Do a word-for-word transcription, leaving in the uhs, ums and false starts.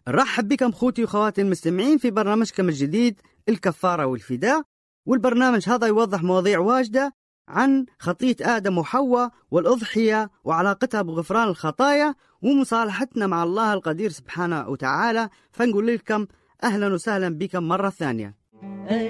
نرحب بكم خوتي وخواتي المستمعين في برنامجكم الجديد الكفارة والفداء، والبرنامج هذا يوضح مواضيع واجدة عن خطية آدم وحواء والأضحية وعلاقتها بغفران الخطايا ومصالحتنا مع الله القدير سبحانه وتعالى. فنقول لكم أهلا وسهلا بكم مرة ثانية.